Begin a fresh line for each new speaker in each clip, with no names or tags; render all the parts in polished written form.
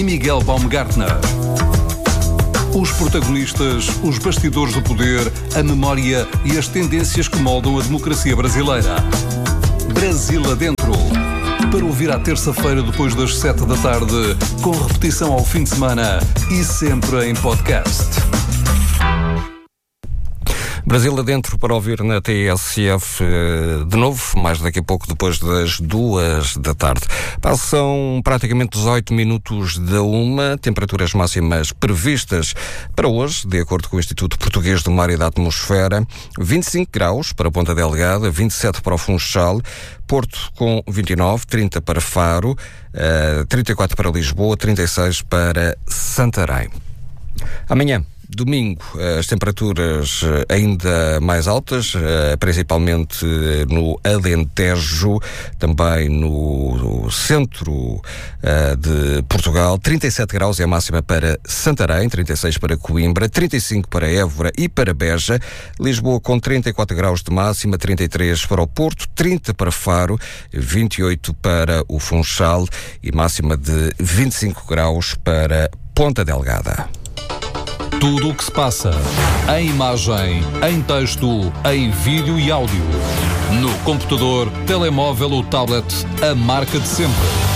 Miguel Baumgartner. Os protagonistas, os bastidores do poder, a memória e as tendências que moldam a democracia brasileira. Brasil Adentro. Para ouvir à terça-feira depois das 7 da tarde, com repetição ao fim de semana e sempre em podcast.
Brasil Adentro para ouvir na TSF de novo, mais daqui a pouco, depois das 2 da tarde. Passam praticamente 18 minutos da 1, temperaturas máximas previstas para hoje, de acordo com o Instituto Português do Mar e da Atmosfera, 25 graus para Ponta Delgada, 27 para o Funchal, Porto com 29, 30 para Faro, 34 para Lisboa, 36 para Santarém. Amanhã, domingo, as temperaturas ainda mais altas, principalmente no Alentejo, também no centro de Portugal. 37 graus é a máxima para Santarém, 36 para Coimbra, 35 para Évora e para Beja. Lisboa com 34 graus de máxima, 33 para o Porto, 30 para Faro, 28 para o Funchal e máxima de 25 graus para Ponta Delgada.
Tudo o que se passa, em imagem, em texto, em vídeo e áudio. No computador, telemóvel ou tablet, a marca de sempre.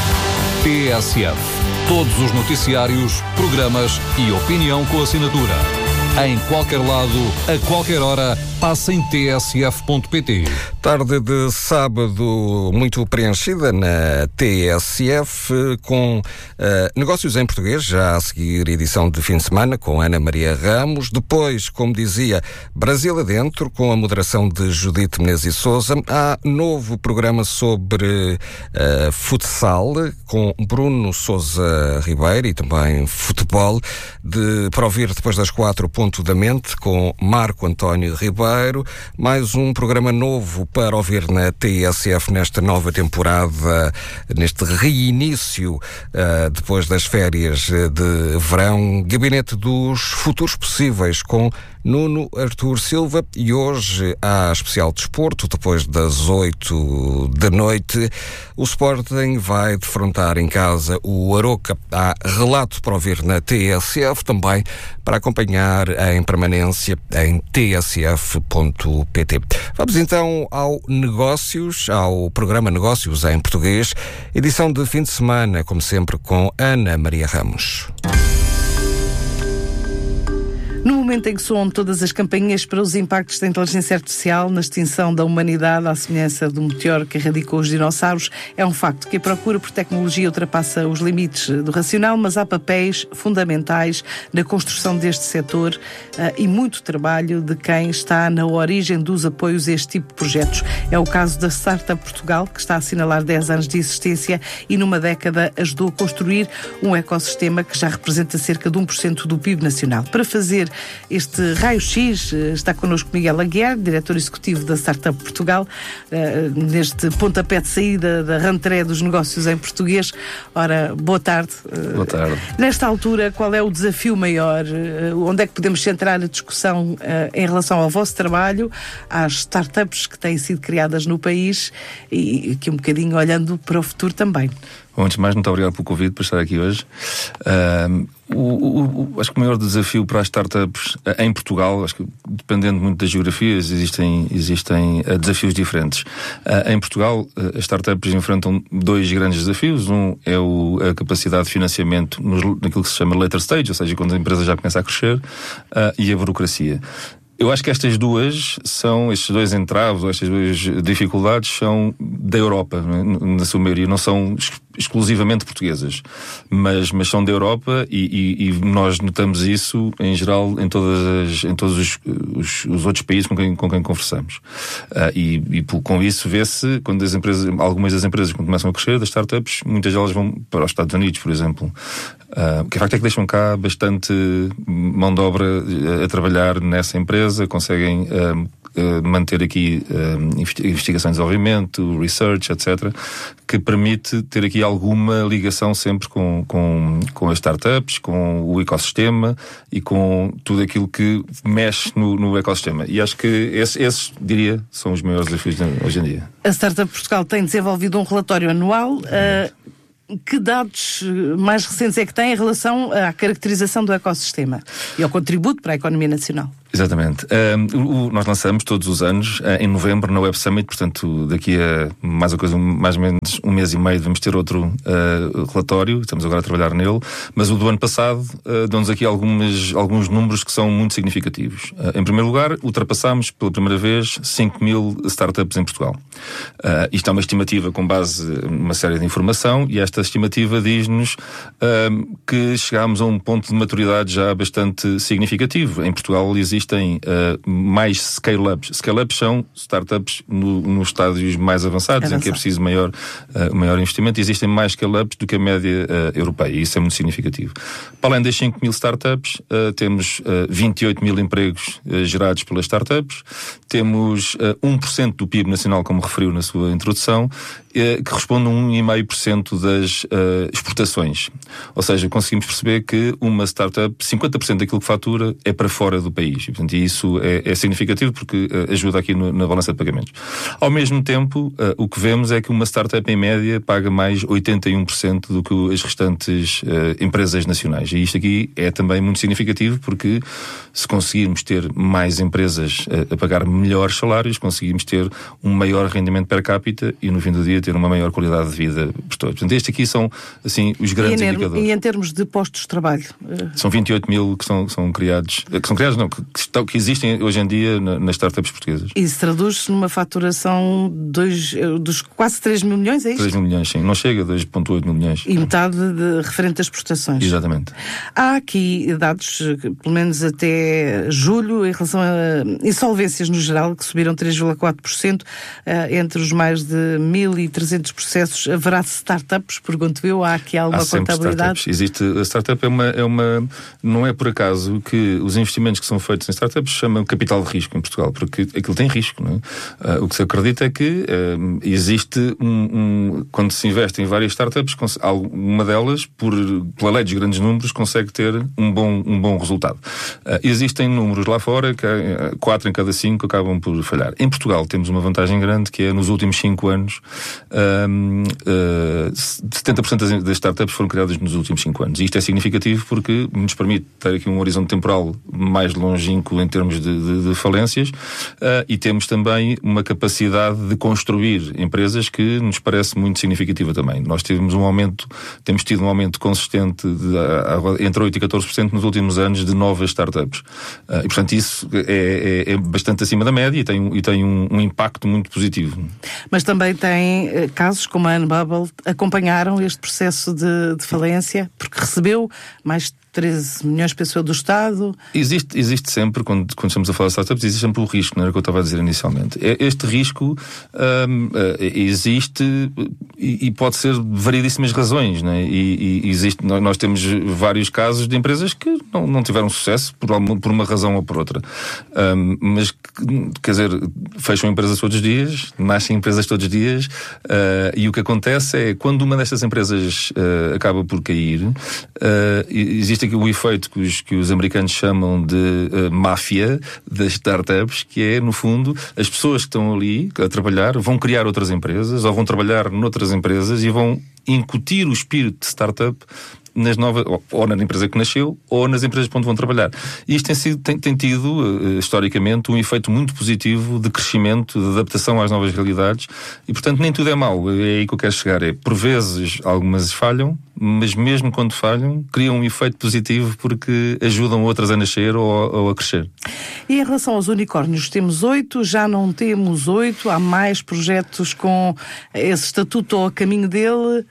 TSF. Todos os noticiários, programas e opinião com assinatura. Em qualquer lado, a qualquer hora, passa em tsf.pt.
Tarde de sábado muito preenchida na TSF com negócios em português, já a seguir edição de fim de semana com Ana Maria Ramos. Depois, como dizia, Brasil Adentro com a moderação de Judite Menezes e Sousa. Há novo programa sobre futsal com Bruno Sousa Ribeiro e também futebol para ouvir depois das 4, Ponto da Mente com Marco António Ribeiro. Mais um programa novo para ouvir na TSF nesta nova temporada, neste reinício depois das férias de verão. Gabinete dos Futuros Possíveis com Nuno Artur Silva e hoje há especial desporto, depois das 8 da noite. O Sporting vai defrontar em casa o Aroca. Há relato para ouvir na TSF, também para acompanhar em permanência em tsf.pt. Vamos então ao programa Negócios em Português, edição de fim de semana, como sempre, com Ana Maria Ramos.
No momento em que soam todas as campainhas para os impactos da inteligência artificial na extinção da humanidade, à semelhança do meteoro que erradicou os dinossauros, é um facto que a procura por tecnologia ultrapassa os limites do racional, mas há papéis fundamentais na construção deste setor e muito trabalho de quem está na origem dos apoios a este tipo de projetos. É o caso da Startup Portugal, que está a assinalar 10 anos de existência e numa década ajudou a construir um ecossistema que já representa cerca de 1% do PIB nacional. Para fazer este raio-x está connosco Miguel Aguiar, diretor executivo da Startup Portugal, neste pontapé de saída da rentrée dos negócios em português. Ora, boa tarde.
Boa tarde.
Nesta altura, qual é o desafio maior? Onde é que podemos centrar a discussão em relação ao vosso trabalho, às startups que têm sido criadas no país e aqui um bocadinho olhando para o futuro também?
Bom, antes de mais, muito obrigado pelo convite para estar aqui hoje. Acho que o maior desafio para as startups em Portugal, acho que dependendo muito das geografias, existem desafios diferentes. Em Portugal, as startups enfrentam dois grandes desafios. Um é a capacidade de financiamento naquilo que se chama later stage, ou seja, quando a empresa já começa a crescer, e a burocracia. Eu acho que estes dois entraves, ou estas duas dificuldades são da Europa, na sua maioria, não são exclusivamente portuguesas, mas são da Europa e nós notamos isso em geral em todos os outros países com quem conversamos. Com isso vê-se quando algumas das empresas quando começam a crescer, das startups, muitas delas vão para os Estados Unidos, por exemplo. O que é facto é que deixam cá bastante mão de obra a trabalhar nessa empresa, conseguem manter aqui investigação e desenvolvimento, research, etc., que permite ter aqui alguma ligação sempre com as startups, com o ecossistema e com tudo aquilo que mexe no ecossistema. E acho que esses, diria, são os maiores desafios hoje em dia.
A Startup Portugal tem desenvolvido um relatório anual Que dados mais recentes é que tem em relação à caracterização do ecossistema e ao contributo para a economia nacional?
Exatamente. Nós lançamos todos os anos, em novembro, na Web Summit, portanto, daqui a mais ou menos um mês e meio vamos ter outro relatório, estamos agora a trabalhar nele, mas o do ano passado dão-nos aqui alguns números que são muito significativos. Em primeiro lugar, ultrapassámos pela primeira vez 5.000 startups em Portugal. Isto é uma estimativa com base numa série de informação, e esta estimativa diz-nos que chegámos a um ponto de maturidade já bastante significativo. Em Portugal existem mais scale-ups. Scale-ups são startups nos estádios mais avançados, em que é preciso maior investimento. Existem mais scale-ups do que a média europeia, e isso é muito significativo. Para além das 5.000 startups, temos 28.000 empregos gerados pelas startups, temos 1% do PIB nacional, como referiu na sua introdução, que corresponde a 1,5% das exportações. Ou seja, conseguimos perceber que uma startup, 50% daquilo que fatura é para fora do país. E, portanto, isso é significativo, porque ajuda aqui na balança de pagamentos. Ao mesmo tempo, o que vemos é que uma startup, em média, paga mais 81% do que as restantes empresas nacionais. E isto aqui é também muito significativo, porque se conseguirmos ter mais empresas a pagar melhores salários, conseguimos ter um maior rendimento per capita e, no fim do dia, ter uma maior qualidade de vida por todos. Portanto, estes aqui são, assim, os grandes indicadores.
E em termos de postos de trabalho?
São 28.000 que são criados, que existem hoje em dia nas startups portuguesas.
Isso traduz-se numa faturação dos quase 3 mil milhões, é isto?
3 mil milhões, sim. Não chega a 2,8 mil milhões.
E metade referente às exportações.
Exatamente.
Há aqui dados, pelo menos até julho, em relação a insolvências no geral, que subiram 3,4%. Entre os mais de 1.300 processos, haverá startups? Pergunto eu, há aqui alguma contabilidade?
Existe, a startup não é por acaso que os investimentos que são feitos em startups chamam capital de risco em Portugal, porque aquilo tem risco, não é? O que se acredita é que existe quando se investe em várias startups, uma delas, pela lei dos grandes números, consegue ter um bom resultado. Existem números lá fora que 4 em cada 5 acabam por falhar. Em Portugal temos uma vantagem grande, que é nos últimos 5 anos 70% das startups foram criadas nos últimos 5 anos. E isto é significativo porque nos permite ter aqui um horizonte temporal mais longínquo em termos de falências, e temos também uma capacidade de construir empresas que nos parece muito significativa também. Nós temos tido um aumento consistente entre 8% e 14% nos últimos anos de novas startups. E, portanto, isso é bastante acima da média e tem um impacto muito positivo.
Mas também tem casos como a Unbubble acompanharam este processo de falência, porque recebeu mais 13 milhões de pessoas do Estado.
Existe sempre, quando estamos a falar de startups, existe sempre o risco, não era o que eu estava a dizer inicialmente. Este risco existe e pode ser de variedíssimas razões, não é? E nós temos vários casos de empresas que não tiveram sucesso por uma razão ou por outra. Mas, quer dizer, fecham empresas todos os dias, nascem empresas todos os dias, e o que acontece é, quando uma destas empresas acaba por cair, existe aqui o efeito que os americanos chamam de máfia das startups, que é, no fundo, as pessoas que estão ali a trabalhar vão criar outras empresas, ou vão trabalhar noutras empresas e vão incutir o espírito de startup nas novas, ou na empresa que nasceu, ou nas empresas para onde vão trabalhar. E isto tem tido, historicamente, um efeito muito positivo de crescimento, de adaptação às novas realidades, e, portanto, nem tudo é mau. É aí que eu quero chegar. Por vezes, algumas falham, mas mesmo quando falham, criam um efeito positivo porque ajudam outras a nascer ou a crescer.
E em relação aos unicórnios, temos 8, já não temos 8, há mais projetos com esse estatuto ou a caminho dele?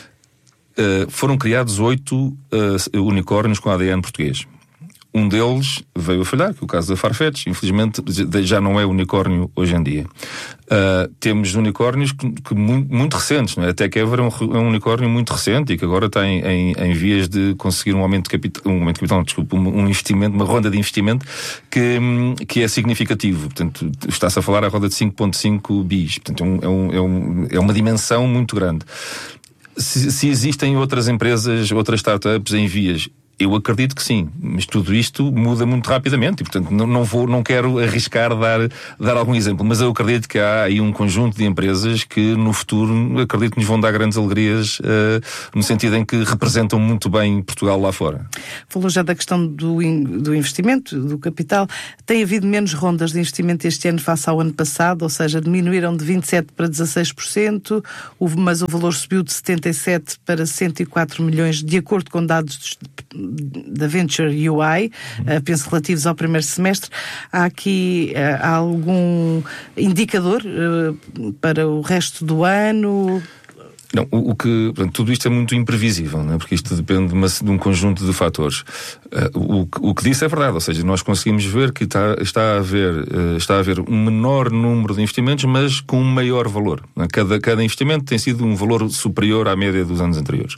Foram criados 8 unicórnios com ADN português. Um deles veio a falhar, que é o caso da Farfetch. Infelizmente já não é unicórnio hoje em dia. Temos unicórnios que muito recentes, não é? A TechEver é um unicórnio muito recente e que agora está em vias de conseguir um aumento de capital, um investimento, uma ronda de investimento que é significativo. Portanto, está-se a falar a roda de 5,5 bis. Portanto, é uma dimensão muito grande. Se existem outras empresas, outras startups em vias, Eu acredito que sim, mas tudo isto muda muito rapidamente e, portanto, não quero arriscar dar algum exemplo, mas eu acredito que há aí um conjunto de empresas que no futuro, acredito que nos vão dar grandes alegrias, no sentido em que representam muito bem Portugal lá fora.
Falou já da questão do investimento, do capital. Tem havido menos rondas de investimento este ano face ao ano passado, ou seja, diminuíram de 27% para 16%, mas o valor subiu de 77 para 104 milhões, de acordo com dados da Venture UI, penso relativos ao primeiro semestre. Há aqui algum indicador para o resto do ano?
Não, portanto, tudo isto é muito imprevisível, não é? Porque isto depende de um conjunto de fatores. O que disse é verdade, ou seja, nós conseguimos ver que está a haver um menor número de investimentos, mas com um maior valor. Cada investimento tem sido um valor superior à média dos anos anteriores.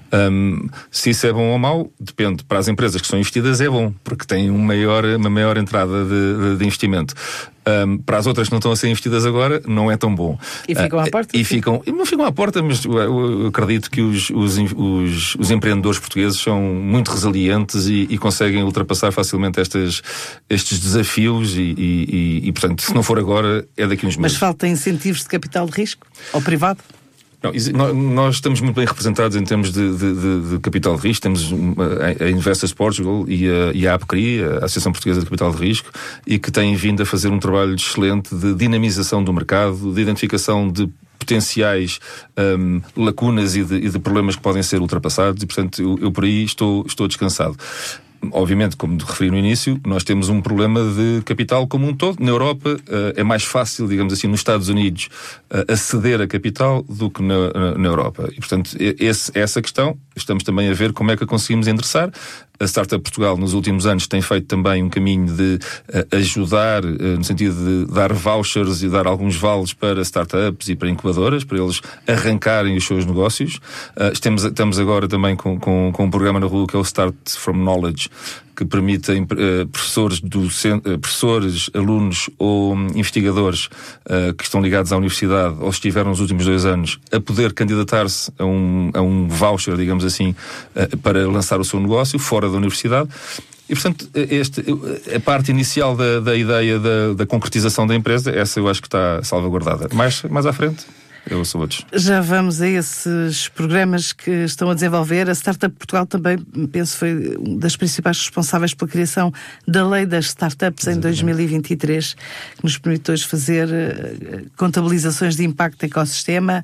Se isso é bom ou mau, depende. Para as empresas que são investidas é bom, porque têm uma maior entrada de investimento. Para as outras que não estão a ser investidas agora, não é tão bom.
E ficam à porta?
Não ficam à porta, mas eu acredito que os empreendedores portugueses são muito resilientes e conseguem ultrapassar facilmente estes desafios e, portanto, se não for agora, é daqui uns meses.
Mas falta incentivos de capital de risco? Ao privado?
Não, nós estamos muito bem representados em termos de capital de risco. Temos a Investors Portugal e a APCRI, a Associação Portuguesa de Capital de Risco, e que têm vindo a fazer um trabalho excelente de dinamização do mercado, de identificação de potenciais lacunas e de problemas que podem ser ultrapassados, e, portanto, eu por aí estou descansado. Obviamente, como referi no início, nós temos um problema de capital como um todo. Na Europa é mais fácil, digamos assim, nos Estados Unidos aceder a capital do que na Europa. E, portanto, essa questão, estamos também a ver como é que a conseguimos endereçar. A Startup Portugal, nos últimos anos, tem feito também um caminho de ajudar, no sentido de dar vouchers e dar alguns vales para startups e para incubadoras, para eles arrancarem os seus negócios. Estamos agora também com um programa na rua que é o Start from Knowledge, que permite a professores, alunos ou investigadores que estão ligados à universidade ou estiveram nos últimos 2 anos a poder candidatar-se a um voucher, digamos assim, para lançar o seu negócio fora da universidade. E, portanto, a parte inicial da ideia da concretização da empresa, essa eu acho que está salvaguardada. Mais à frente, eu sou outros.
Já vamos a esses programas que estão a desenvolver. A Startup Portugal também, penso, foi uma das principais responsáveis pela criação da Lei das Startups em 2023, que nos permite hoje fazer contabilizações de impacto do ecossistema.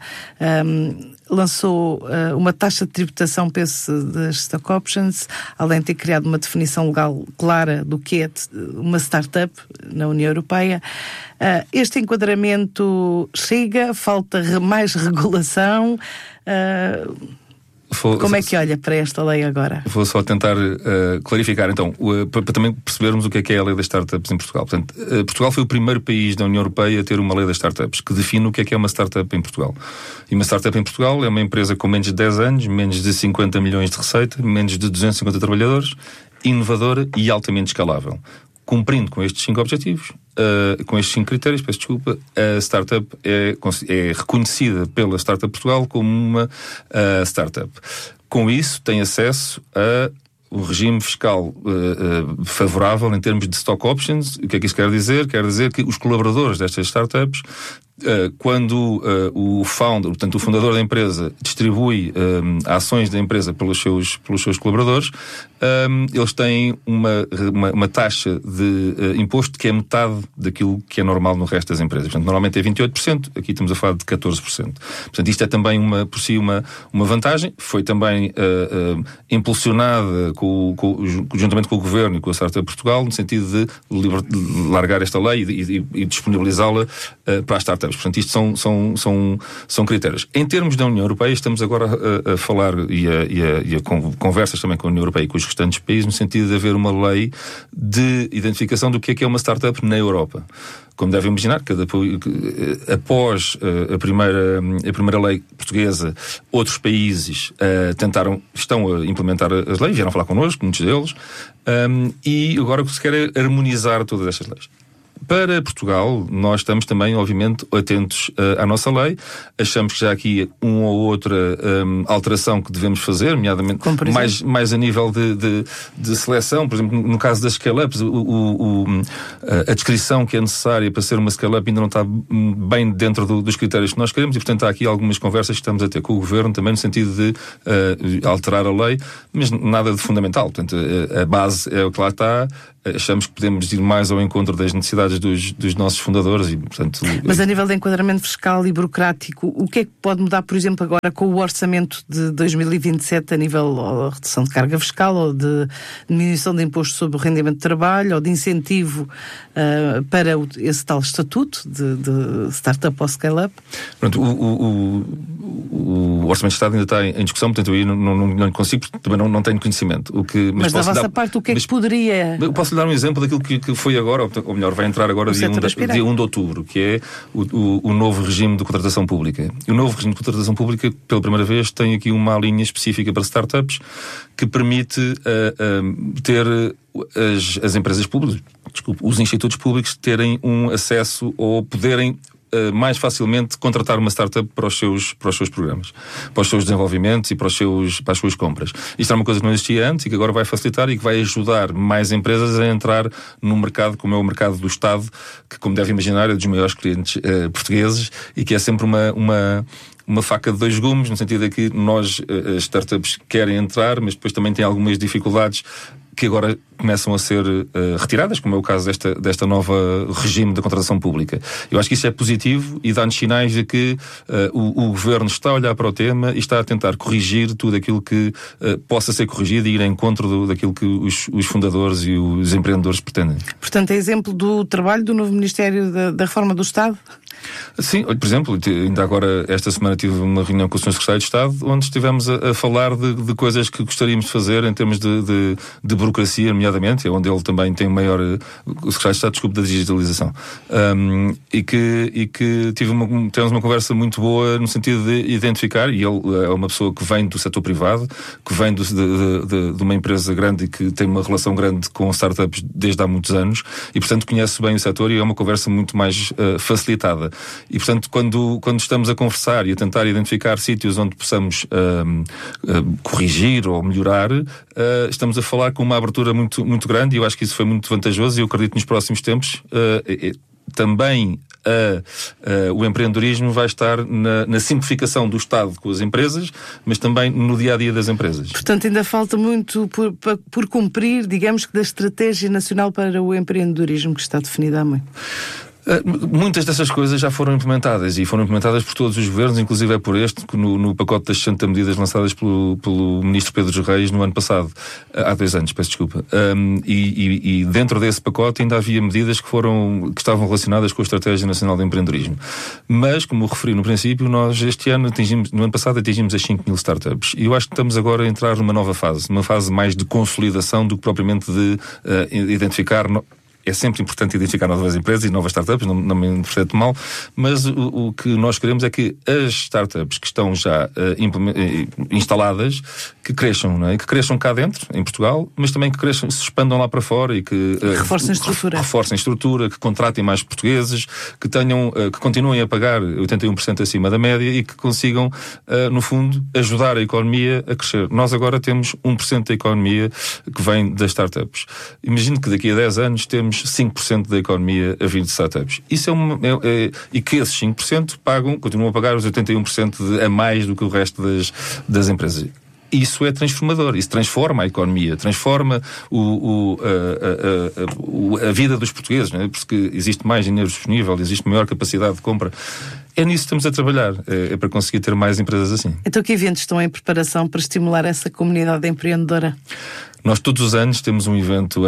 Lançou uma taxa de tributação, penso, das stock options, além de ter criado uma definição legal clara do que é uma startup na União Europeia. Este enquadramento chega? Falta mais regulação? Como é que olha para esta lei agora?
Vou só tentar clarificar, então, para também percebermos o que é a lei das startups em Portugal. Portanto, Portugal foi o primeiro país da União Europeia a ter uma lei das startups, que define o que é uma startup em Portugal. E uma startup em Portugal é uma empresa com menos de 10 anos, menos de 50 milhões de receita, menos de 250 trabalhadores, inovadora e altamente escalável. Cumprindo com estes 5 objetivos, com estes 5 critérios, peço desculpa, a startup é reconhecida pela Startup Portugal como uma startup. Com isso, tem acesso a o regime fiscal favorável em termos de stock options. O que é que isso quer dizer? Quer dizer que os colaboradores destas startups, quando o fundador da empresa distribui ações da empresa pelos seus colaboradores, eles têm uma taxa de imposto que é metade daquilo que é normal no resto das empresas. Portanto, normalmente é 28%, aqui estamos a falar de 14%. Portanto, isto é também por si uma vantagem. Foi também impulsionada juntamente com o Governo e com a Startup Portugal, no sentido de largar esta lei e disponibilizá-la para as startups. Portanto, isto são critérios. Em termos da União Europeia, estamos agora a falar e a conversas também com a União Europeia e com os restantes países, no sentido de haver uma lei de identificação do que é uma startup na Europa. Como devem imaginar, após a primeira lei portuguesa, outros países estão a implementar as leis, vieram falar connosco, muitos deles, e agora o que se quer é harmonizar todas estas leis. Para Portugal, nós estamos também, obviamente, atentos à nossa lei. Achamos que já há aqui uma ou outra alteração que devemos fazer, nomeadamente mais a nível de seleção. Por exemplo, no caso das scale-ups, a descrição que é necessária para ser uma scale-up ainda não está bem dentro dos critérios que nós queremos, e portanto há aqui algumas conversas que estamos a ter com o Governo, também no sentido de alterar a lei, mas nada de fundamental. Portanto, a base é o que lá está. Achamos que podemos ir mais ao encontro das necessidades dos nossos fundadores e, portanto...
Mas a nível de enquadramento fiscal e burocrático, o que é que pode mudar, por exemplo, agora com o orçamento de 2027 a nível de redução de carga fiscal ou de diminuição de imposto sobre o rendimento de trabalho ou de incentivo para esse tal estatuto de startup ou scale-up?
Pronto, o Orçamento de Estado ainda está em discussão, portanto eu aí não consigo, porque também não tenho conhecimento.
Mas da vossa parte, o que é que poderia...
Eu posso dar um exemplo daquilo que foi agora, ou melhor, vai entrar agora dia 1 de outubro, que é o novo regime de contratação pública. E o novo regime de contratação pública, pela primeira vez, tem aqui uma linha específica para startups que permite ter as empresas públicas, os institutos públicos terem um acesso ou poderem mais facilmente contratar uma startup para os seus programas, para os seus desenvolvimentos e para as suas compras. Isto é uma coisa que não existia antes e que agora vai facilitar e que vai ajudar mais empresas a entrar num mercado como é o mercado do Estado, que, como deve imaginar, é dos maiores clientes portugueses e que é sempre uma faca de dois gumes, no sentido de que as startups querem entrar, mas depois também têm algumas dificuldades que agora começam a ser retiradas, como é o caso desta nova regime de contratação pública. Eu acho que isso é positivo e dá-nos sinais de que o Governo está a olhar para o tema e está a tentar corrigir tudo aquilo que possa ser corrigido e ir em encontro daquilo que os fundadores e os empreendedores pretendem.
Portanto, é exemplo do trabalho do novo Ministério da Reforma do Estado?
Sim, por exemplo, ainda agora esta semana tive uma reunião com o Sr. Secretário de Estado onde estivemos a falar de coisas que gostaríamos de fazer em termos de burocracia, nomeadamente, onde ele também tem o Secretário de Estado, da digitalização. E que tivemos uma conversa muito boa no sentido de identificar, e ele é uma pessoa que vem do setor privado, que vem de uma empresa grande e que tem uma relação grande com startups desde há muitos anos e, portanto, conhece bem o setor e é uma conversa muito mais facilitada. E, portanto, quando estamos a conversar e a tentar identificar sítios onde possamos corrigir ou melhorar, estamos a falar com uma abertura muito, muito grande e eu acho que isso foi muito vantajoso e eu acredito que nos próximos tempos também o empreendedorismo vai estar na simplificação do Estado com as empresas, mas também no dia-a-dia das empresas.
Portanto, ainda falta muito por cumprir, digamos que da Estratégia Nacional para o Empreendedorismo que está definida há muito.
Muitas dessas coisas já foram implementadas e foram implementadas por todos os governos, inclusive é por este, no pacote das 60 medidas lançadas pelo Ministro Pedro Reis no ano passado, há 2 anos, peço desculpa. E dentro desse pacote ainda havia medidas que estavam relacionadas com a Estratégia Nacional de Empreendedorismo. Mas, como referi no princípio, nós no ano passado atingimos as 5.000 startups. E eu acho que estamos agora a entrar numa nova fase, uma fase mais de consolidação do que propriamente de identificar. É sempre importante identificar novas empresas e novas startups, não me interpreto mal, mas o que nós queremos é que as startups que estão já instaladas, que cresçam, não é? Que cresçam cá dentro, em Portugal, mas também que cresçam, se expandam lá para fora e que
reforcem a estrutura,
que contratem mais portugueses, que continuem a pagar 81% acima da média e que consigam, no fundo, ajudar a economia a crescer. Nós agora temos 1% da economia que vem das startups. Imagino que daqui a 10 anos temos 5% da economia a vir de startups. Isso e que esses 5% continuam a pagar os 81% a mais do que o resto das empresas. Isso é transformador, isso transforma a economia, transforma a vida dos portugueses, não é? Porque existe mais dinheiro disponível, existe maior capacidade de compra. É nisso que estamos a trabalhar, é para conseguir ter mais empresas assim.
Então, que eventos estão em preparação para estimular essa comunidade empreendedora?
Nós todos os anos temos um evento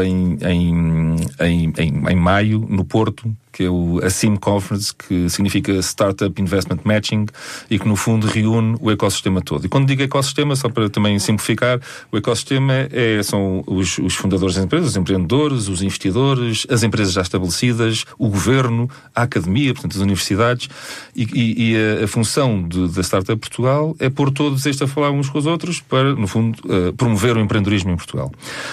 em maio, no Porto, que é a SIM Conference, que significa Startup Investment Matching, e que no fundo reúne o ecossistema todo. E quando digo ecossistema, só para também simplificar, o ecossistema são os fundadores das empresas, os empreendedores, os investidores, as empresas já estabelecidas, o governo, a academia, portanto as universidades, E a função da Startup Portugal é pôr todos estes a falar uns com os outros para, no fundo, promover o empreendedorismo em Portugal.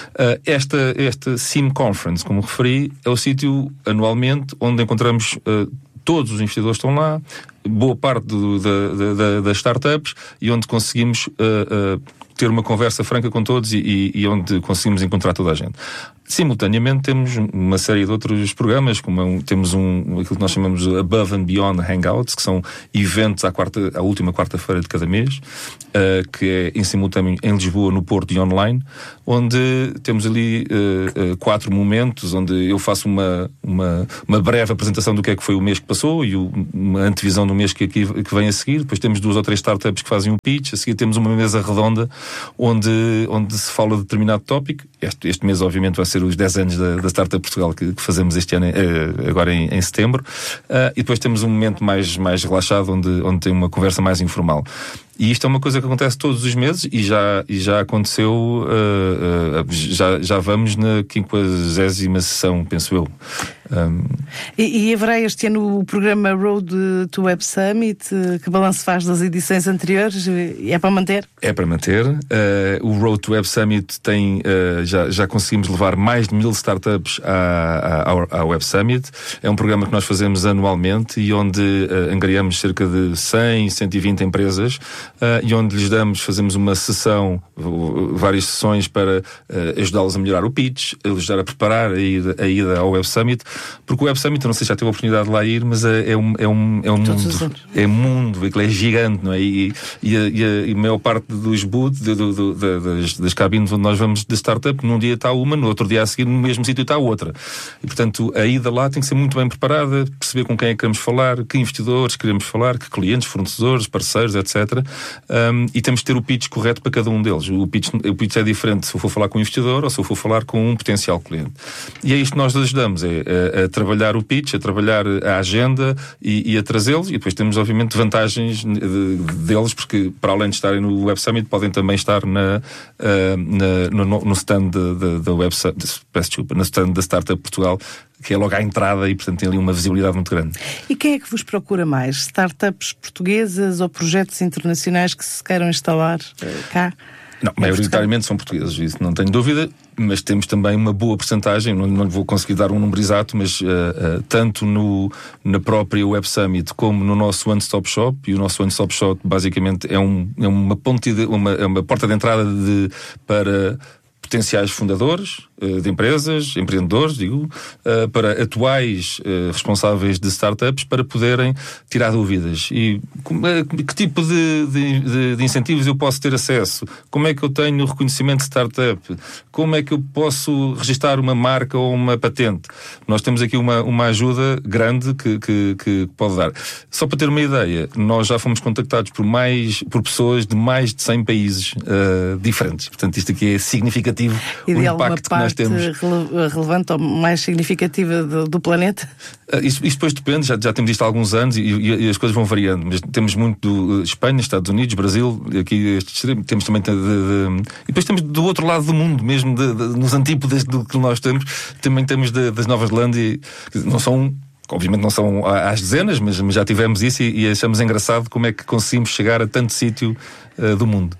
Esta SIM Conference, como referi, é o sítio anualmente onde encontramos todos os investidores estão lá, boa parte das startups, e onde conseguimos ter uma conversa franca com todos e onde conseguimos encontrar toda a gente. Simultaneamente temos uma série de outros programas, como temos aquilo que nós chamamos Above and Beyond Hangouts, que são eventos à última quarta-feira de cada mês, que é em simultâneo em Lisboa, no Porto e online, onde temos ali 4 momentos, onde eu faço uma breve apresentação do que é que foi o mês que passou e uma antevisão do mês que vem a seguir. Depois temos 2 ou 3 startups que fazem um pitch, a seguir temos uma mesa redonda onde se fala de determinado tópico. Este mês, obviamente, vai ser os 10 anos da Startup Portugal que fazemos este ano, agora em setembro. E depois temos um momento mais relaxado, onde tem uma conversa mais informal. E isto é uma coisa que acontece todos os meses e já aconteceu, já vamos na 50ª sessão, penso eu.
E haverá este ano o programa Road to Web Summit, que balanço faz das edições anteriores? É para manter?
É para manter. O Road to Web Summit tem, já conseguimos levar mais de 1000 startups à Web Summit. É um programa que nós fazemos anualmente e onde angariamos cerca de 100, 120 empresas, e onde fazemos uma sessão, várias sessões para ajudá-los a melhorar o pitch, ajudar a preparar a ida ao Web Summit, porque o Web Summit, eu não sei se já teve a oportunidade de lá ir, mas é um mundo, aquilo é gigante, não é? E a maior parte dos booths, das cabines onde nós vamos de startup, num dia está uma, no outro dia a seguir no mesmo sítio está outra. E portanto a ida lá tem que ser muito bem preparada, perceber com quem é que queremos falar, que investidores queremos falar, que clientes, fornecedores, parceiros, etc. E temos de ter o pitch correto para cada um deles. O pitch é diferente se eu for falar com um investidor ou se eu for falar com um potencial cliente. E é isto que nós ajudamos, a trabalhar o pitch, a trabalhar a agenda e a trazê-los, e depois temos obviamente vantagens deles, porque para além de estarem no Web Summit podem também estar no stand da Web Summit, no stand da Startup Portugal, que é logo à entrada e portanto tem ali uma visibilidade muito grande.
E quem é que vos procura mais? Startups portuguesas ou projetos internacionais que se queiram instalar cá?
Não, maioritariamente são portugueses, isso não tenho dúvida, mas temos também uma boa percentagem, não vou conseguir dar um número exato, mas tanto na própria Web Summit como no nosso One Stop Shop, e o nosso One Stop Shop basicamente é uma porta de entrada para potenciais fundadores de empresas, empreendedores, para atuais responsáveis de startups, para poderem tirar dúvidas. E que tipo de incentivos eu posso ter acesso? Como é que eu tenho reconhecimento de startup? Como é que eu posso registrar uma marca ou uma patente? Nós temos aqui uma ajuda grande que pode dar. Só para ter uma ideia, nós já fomos contactados por pessoas de mais de 100 países diferentes. Portanto, isto aqui é significativo, o impacto que nós temos.
Relevante ou mais significativa do planeta?
Isso depois depende, já temos isto há alguns anos e as coisas vão variando, mas temos muito de Espanha, Estados Unidos, Brasil, aqui temos também e depois temos do outro lado do mundo, mesmo nos antípodas do que nós temos, também temos das Nova Zelândia, obviamente não são às dezenas, mas já tivemos isso e achamos engraçado como é que conseguimos chegar a tanto sítio do mundo.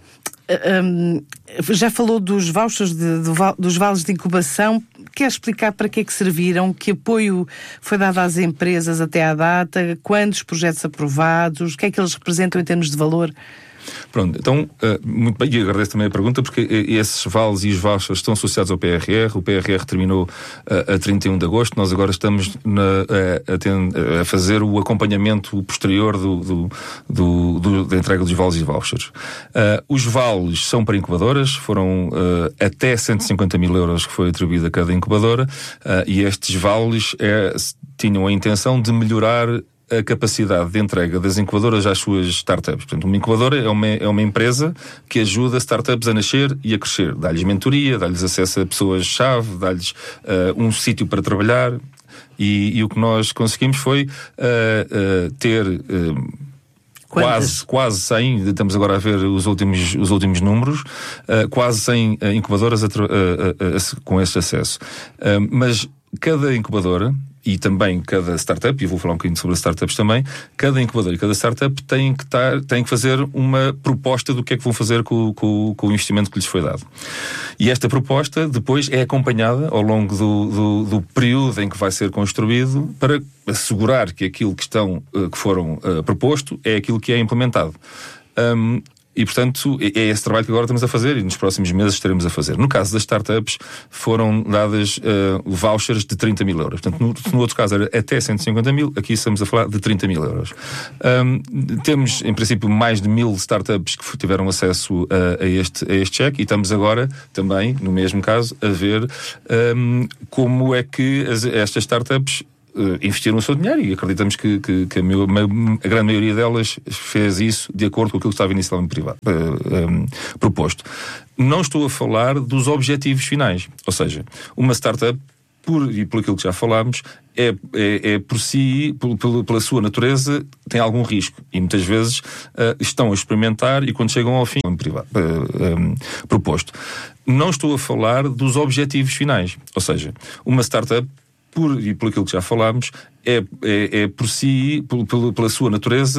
Já falou dos vouchers, dos vales de incubação. Quer explicar para que é que serviram? Que apoio foi dado às empresas até à data? Quantos projetos aprovados? O que é que eles representam em termos de valor?
Pronto, então, muito bem, e agradeço também a pergunta, porque esses vales e os vouchers estão associados ao PRR. O PRR terminou a 31 de agosto, nós agora estamos a fazer o acompanhamento posterior da entrega dos vales e vouchers. Os vales são para incubadoras, foram até 150 mil euros que foi atribuído a cada incubadora, e estes vales tinham a intenção de melhorar a capacidade de entrega das incubadoras às suas startups. Portanto, uma incubadora é uma empresa que ajuda startups a nascer e a crescer. Dá-lhes mentoria, dá-lhes acesso a pessoas-chave, dá-lhes um sítio para trabalhar, e o que nós conseguimos foi ter quase 100, estamos agora a ver os últimos números, quase 100 incubadoras com este acesso. Mas cada incubadora e também cada startup, e vou falar um bocadinho sobre as startups também, cada incubador e cada startup tem que fazer uma proposta do que é que vão fazer com o investimento que lhes foi dado. E esta proposta depois é acompanhada ao longo do período em que vai ser construído para assegurar que aquilo que foram proposto é aquilo que é implementado. E, portanto, é esse trabalho que agora estamos a fazer e nos próximos meses estaremos a fazer. No caso das startups, foram dadas vouchers de 30 mil euros. Portanto, no outro caso era até 150 mil, aqui estamos a falar de 30 mil euros. Temos, em princípio, mais de 1000 startups que tiveram acesso a este cheque e estamos agora, também, no mesmo caso, a ver como é que estas startups investiram o seu dinheiro, e acreditamos que a grande maioria delas fez isso de acordo com aquilo que estava inicialmente proposto. Não estou a falar dos objetivos finais, ou seja, uma startup, por aquilo que já falámos, por si, pela sua natureza, tem algum risco, e muitas vezes estão a experimentar e quando chegam ao fim proposto. Não estou a falar dos objetivos finais, ou seja, uma startup, por aquilo que já falámos, por si, pela sua natureza,